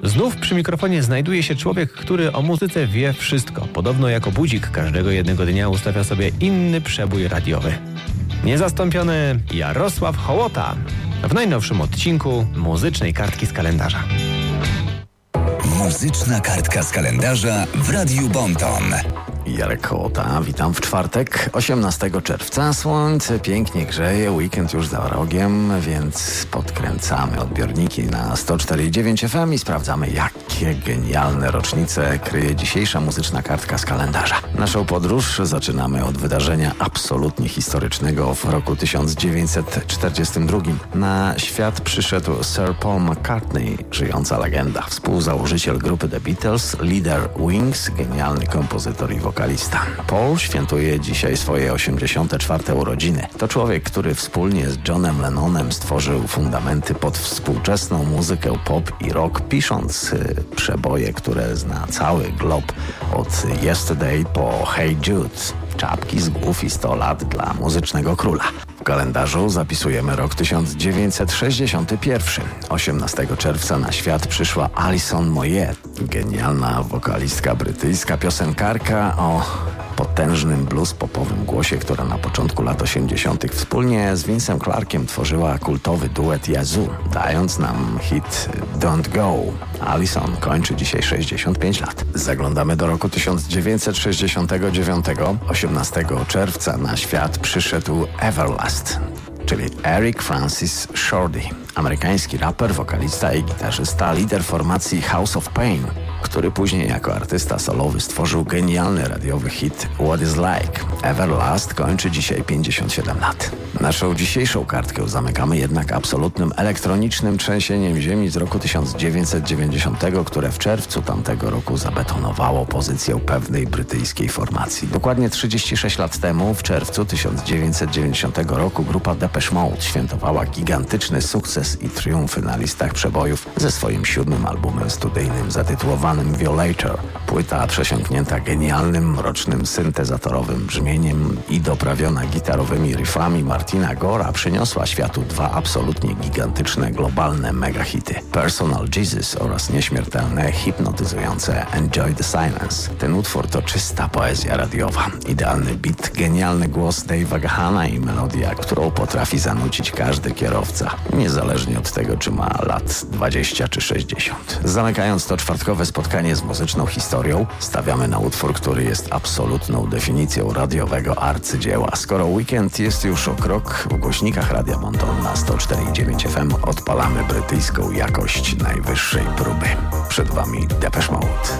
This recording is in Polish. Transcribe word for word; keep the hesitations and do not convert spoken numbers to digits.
Znów przy mikrofonie znajduje się człowiek, który o muzyce wie wszystko. Podobno jako budzik każdego jednego dnia ustawia sobie inny przebój radiowy. Niezastąpiony Jarosław Hołota w najnowszym odcinku Muzycznej Kartki z Kalendarza. Muzyczna Kartka z Kalendarza w Radiu Bonton. Jarek Hołota, witam w czwartek, osiemnastego czerwca. Słońce pięknie grzeje, weekend już za rogiem, więc podkręcamy odbiorniki na sto cztery i dziewięć F M i sprawdzamy, jakie genialne rocznice kryje dzisiejsza muzyczna kartka z kalendarza. Naszą podróż zaczynamy od wydarzenia absolutnie historycznego w roku tysiąc dziewięćset czterdziestym drugim. Na świat przyszedł Sir Paul McCartney, żyjąca legenda, współzałożyciel grupy The Beatles, lider Wings, genialny kompozytor i wokalista. Paul świętuje dzisiaj swoje osiemdziesiąte czwarte urodziny. To człowiek, który wspólnie z Johnem Lennonem stworzył fundamenty pod współczesną muzykę pop i rock, pisząc y, przeboje, które zna cały glob, od Yesterday po Hey Jude. Czapki z głów i sto lat dla muzycznego króla. W kalendarzu zapisujemy rok tysiąc dziewięćset sześćdziesiąty pierwszy. osiemnastego czerwca na świat przyszła Alison Moyet, genialna wokalistka brytyjska, piosenkarka o potężnym blues popowym głosie, która na początku lat osiemdziesiątych wspólnie z Vincem Clarkiem tworzyła kultowy duet Yazoo, dając nam hit Don't Go. Alison kończy dzisiaj sześćdziesiąt pięć lat. Zaglądamy do roku tysiąc dziewięćset sześćdziesiątego dziewiątego. osiemnastego czerwca na świat przyszedł Everlast, czyli Eric Francis Shorty, amerykański raper, wokalista i gitarzysta, lider formacji House of Pain, który później jako artysta solowy stworzył genialny radiowy hit What Is Like. Everlast kończy dzisiaj pięćdziesiąt siedem lat. Naszą dzisiejszą kartkę zamykamy jednak absolutnym elektronicznym trzęsieniem ziemi z roku tysiąc dziewięćset dziewięćdziesiątego, które w czerwcu tamtego roku zabetonowało pozycję pewnej brytyjskiej formacji. Dokładnie trzydzieści sześć lat temu, w czerwcu tysiąc dziewięćset dziewięćdziesiątego roku, grupa Depeche Mode świętowała gigantyczny sukces i triumfy na listach przebojów ze swoim siódmym albumem studyjnym zatytułowanym Violator. Płyta przesiąknięta genialnym, mrocznym, syntezatorowym brzmieniem i doprawiona gitarowymi riffami Martina Gora przyniosła światu dwa absolutnie gigantyczne, globalne megahity: Personal Jesus oraz nieśmiertelne, hipnotyzujące Enjoy the Silence. Ten utwór to czysta poezja radiowa. Idealny beat, genialny głos Dave'a Gahana i melodia, którą potrafi zanucić każdy kierowca, niezależnie od tego, czy ma lat dwadzieścia czy sześćdziesiąt. Zamykając to czwartkowe spotkanie z muzyczną historią, stawiamy na utwór, który jest absolutną definicją radiowego arcydzieła. Skoro weekend jest już o krok, w głośnikach Radia Bonton na sto cztery i dziewięć F M odpalamy brytyjską jakość najwyższej próby. Przed Wami Depeche Mode.